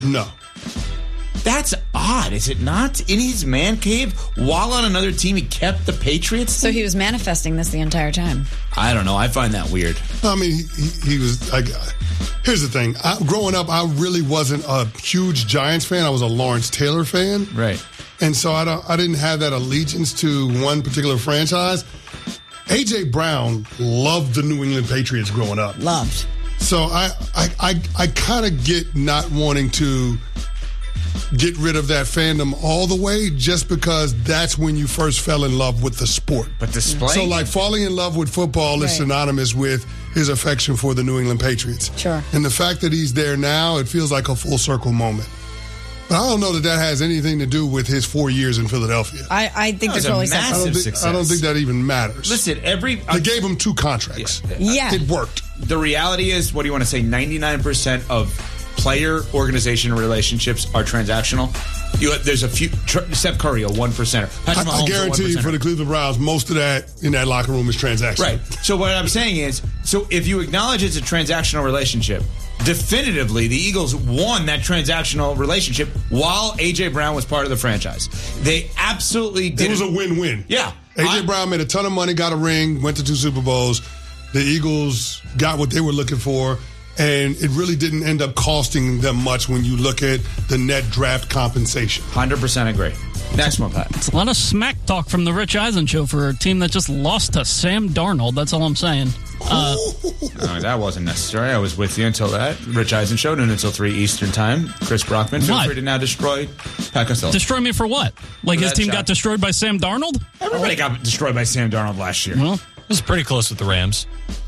No. That's odd, is it not? In his man cave, while on another team, he kept the Patriots? So he was manifesting this the entire time. I don't know. I find that weird. I mean, he was... here's the thing. Growing up, I really wasn't a huge Giants fan. I was a Lawrence Taylor fan. Right. And so I didn't have that allegiance to one particular franchise. A.J. Brown loved the New England Patriots growing up. Loved. So I kind of get not wanting to get rid of that fandom all the way just because that's when you first fell in love with the sport. But displaying... So like falling in love with football is synonymous with his affection for the New England Patriots. Sure. And the fact that he's there now, it feels like a full circle moment. But I don't know that has anything to do with his 4 years in Philadelphia. I think there's really massive success. I don't think that even matters. Listen, they gave him 2 contracts. Yeah. It worked. The reality is, what do you want to say, 99% of player-organization relationships are transactional. There's a few. Steph Curry, a 1%er. I guarantee you for the Cleveland Browns, most of that in that locker room is transactional. Right. So what I'm saying is, so if you acknowledge it's a transactional relationship, definitively the Eagles won that transactional relationship while A.J. Brown was part of the franchise. They absolutely did. It was a win-win. Yeah. A.J. Brown made a ton of money, got a ring, went to 2 Super Bowls. The Eagles got what they were looking for. And it really didn't end up costing them much when you look at the net draft compensation. 100% agree. Next one, Pat. It's a lot of smack talk from the Rich Eisen show for a team that just lost to Sam Darnold. That's all I'm saying. No, that wasn't necessary. I was with you until that. Rich Eisen show, noon until 3 Eastern time. Chris Brockman, feel free to now destroy Pat Costello. Destroy me for what? Like his team got destroyed by Sam Darnold? Everybody got destroyed by Sam Darnold last year. Well, it was pretty close with the Rams.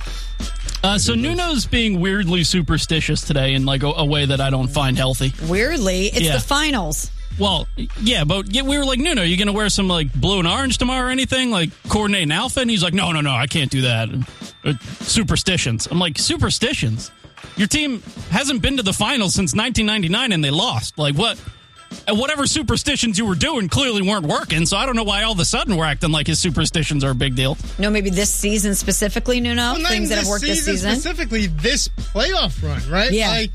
So Nuno's being weirdly superstitious today in like a way that I don't find healthy. Weirdly? It's the finals. Well, yeah, but we were like, Nuno, you going to wear some like blue and orange tomorrow or anything? Like coordinate an outfit? And he's like, no, I can't do that. Superstitions. I'm like, superstitions? Your team hasn't been to the finals since 1999 and they lost. Like what? And whatever superstitions you were doing clearly weren't working, so I don't know why all of a sudden we're acting like his superstitions are a big deal. No, maybe this season specifically, Nuno? Well, things that have worked this season? Specifically this playoff run, right? Yeah.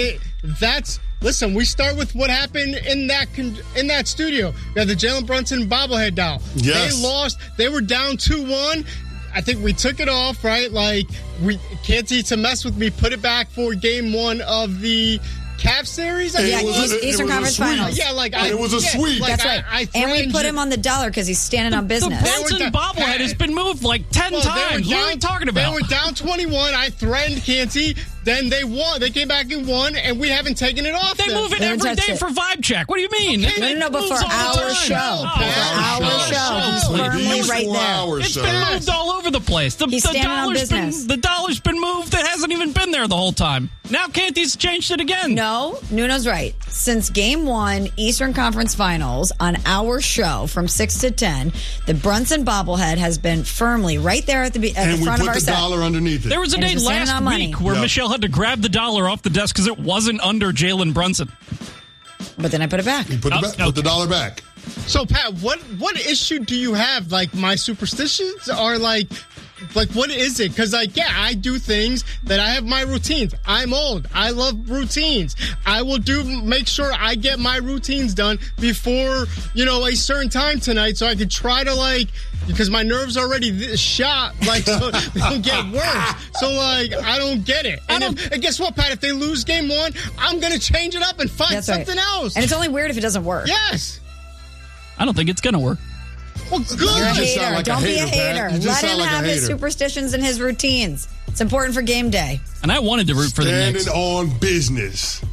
Listen, we start with what happened in that studio. We had the Jalen Brunson bobblehead doll. Yes. They lost. They were down 2-1. I think we took it off, right? Like, we can't see to mess with me. Put it back for game 1 of the Cavs series? Eastern Conference Finals. Yeah, it was a sweep. That's right. And we put him on the dollar because he's standing on business. The Brunson bobblehead has been moved like 10 times. What are you talking about? They were down 21. I threatened Canty. Then they won. They came back and won, and we haven't taken it off. They move it every day for vibe check. What do you mean? Okay, no, but for our show. He's firmly right there. It's been moved all over the place. He's standing on business. The dollar's been moved. It hasn't even been there the whole time. Now Canty's changed it again. No, Nuno's right. Since game 1, Eastern Conference Finals, on our show from 6 to 10, the Brunson bobblehead has been firmly right there at the front of our set. And we put the dollar underneath it. There was a day last week where Michelle had to grab the dollar off the desk because it wasn't under Jalen Brunson. But then I put it back. You put the dollar back. So, Pat, what issue do you have? Like, my superstitions are like, what is it? Because, I do things that I have my routines. I'm old. I love routines. I will make sure I get my routines done before, a certain time tonight so I can try to, because my nerves are already shot, so they don't get worse. So, I don't get it. And guess what, Pat? If they lose game 1, I'm going to change it up and find something else. And it's only weird if it doesn't work. Yes. I don't think it's going to work. Well, good. You're a hater. Like don't be a hater. Let him have his hater. Superstitions and his routines. It's important for game day. And I wanted to root for the Knicks. Standing on business.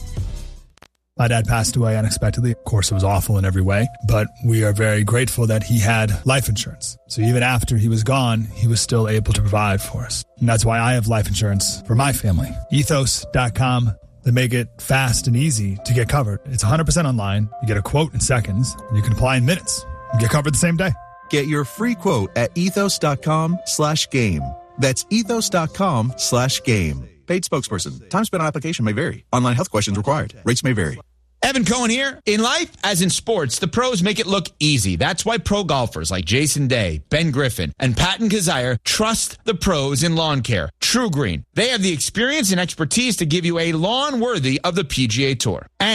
My dad passed away unexpectedly. Of course, it was awful in every way, but we are very grateful that he had life insurance. So even after he was gone, he was still able to provide for us. And that's why I have life insurance for my family. Ethos.com. They make it fast and easy to get covered. It's 100% online. You get a quote in seconds, and you can apply in minutes. You get covered the same day. Get your free quote at ethos.com/game. That's ethos.com/game. Paid spokesperson. Time spent on application may vary. Online health questions required. Rates may vary. Evan Cohen here. In life, as in sports, the pros make it look easy. That's why pro golfers like Jason Day, Ben Griffin, and Patton Kazire trust the pros in lawn care. True Green. They have the experience and expertise to give you a lawn worthy of the PGA Tour. And